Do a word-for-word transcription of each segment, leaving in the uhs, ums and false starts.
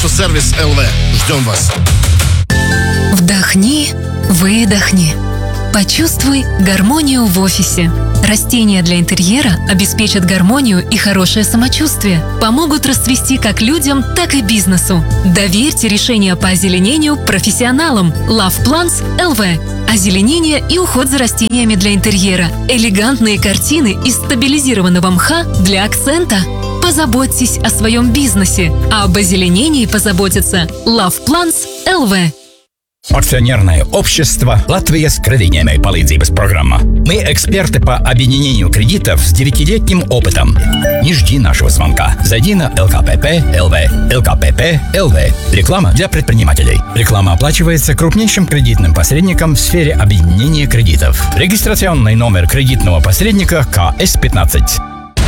Автосервис эл вэ. Ждем вас. Вдохни, выдохни. Почувствуй гармонию в офисе. Растения для интерьера обеспечат гармонию и хорошее самочувствие, помогут расцвести как людям, так и бизнесу. Доверьте решения по озеленению профессионалам. Love Plants эл вэ. Озеленение и уход за растениями для интерьера. Элегантные картины из стабилизированного мха для акцента. Позаботьтесь о своем бизнесе, а об озеленении позаботится Love Plants эл вэ. Акционерное общество «Латвия с кредитной palīdzības программа». Мы эксперты по объединению кредитов с девятилетним опытом. Не жди нашего звонка. Зайди на эл ка пэ пэ эл вэ. эл ка пэ пэ эл вэ. Реклама для предпринимателей. Реклама оплачивается крупнейшим кредитным посредником в сфере объединения кредитов. Регистрационный номер кредитного посредника ка эс пятнадцать.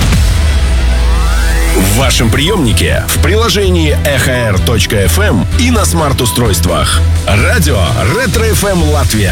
В вашем приемнике, в приложении эхо эр точка эф эм и на смарт-устройствах. Радио Ретро эф эм Латвия.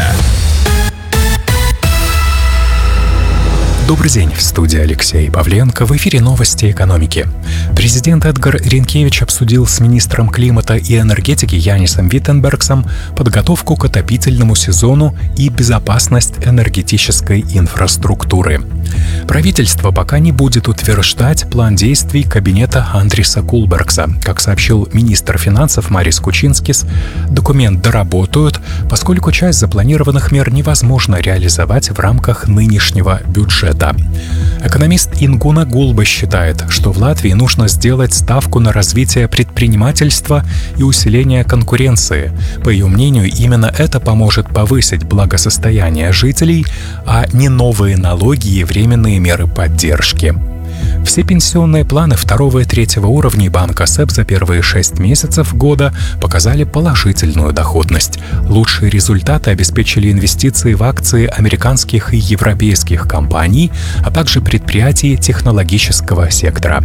Добрый день, в студии Алексей Павленко, в эфире новости экономики. Президент Эдгар Ринкевич обсудил с министром климата и энергетики Янисом Виттенбергсом подготовку к отопительному сезону и безопасность энергетической инфраструктуры. Правительство пока не будет утверждать план действий кабинета Андриса Кулбергса. Как сообщил министр финансов Марис Кучинскис, документ доработают, поскольку часть запланированных мер невозможно реализовать в рамках нынешнего бюджета. Экономист Ингуна Гулба считает, что в Латвии нужно сделать ставку на развитие предпринимательства и усиление конкуренции. По ее мнению, именно это поможет повысить благосостояние жителей, а не новые налоги и временные меры поддержки. Все пенсионные планы второго и третьего уровней банка СЭП за первые шесть месяцев года показали положительную доходность. Лучшие результаты обеспечили инвестиции в акции американских и европейских компаний, а также предприятий технологического сектора.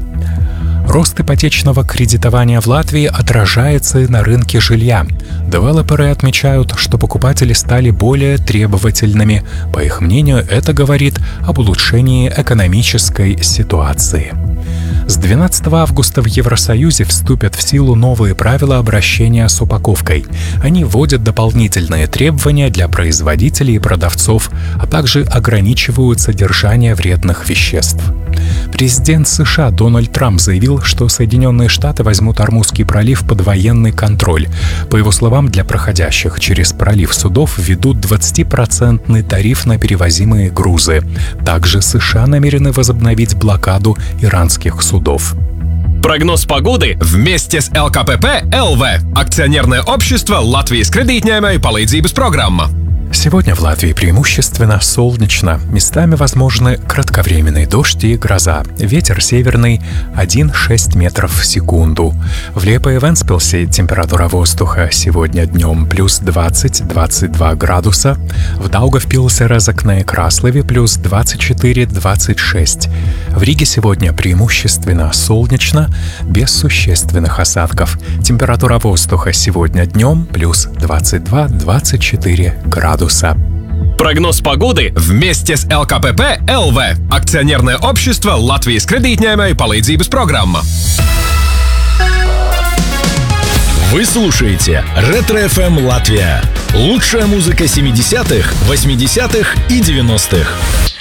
Рост ипотечного кредитования в Латвии отражается и на рынке жилья. Девелоперы отмечают, что покупатели стали более требовательными. По их мнению, это говорит об улучшении экономической ситуации. С двенадцатого августа в Евросоюзе вступят в силу новые правила обращения с упаковкой. Они вводят дополнительные требования для производителей и продавцов, а также ограничивают содержание вредных веществ. Президент США Дональд Трамп заявил, что Соединенные Штаты возьмут Ормузский пролив под военный контроль. По его словам, для проходящих через пролив судов введут двадцатипроцентный тариф на перевозимые грузы. Также США намерены возобновить блокаду иранских судов. Прогноз погоды вместе с эл ка пэ пэ эл вэ. Акционерное общество «Латвия с кредитной palīdzības программа». Сегодня в Латвии преимущественно солнечно. Местами возможны кратковременный дождь и гроза. Ветер северный один целых шесть десятых метров в секунду. В Лиепае и Вентспилсе температура воздуха сегодня днем плюс двадцать - двадцать два градуса. В Даугавпилсе, Резекне и Краслове плюс двадцать четыре - двадцать шесть. В Риге сегодня преимущественно солнечно, без существенных осадков. Температура воздуха сегодня днем плюс двадцать два - двадцать четыре градуса. Прогноз погоды вместе с эл ка пэ пэ эл вэ. Акционерное общество «Латвия с кредитной palīdzības программа». Вы слушаете Ретро эф эм Латвия. Лучшая музыка семидесятых, восьмидесятых и девяностых.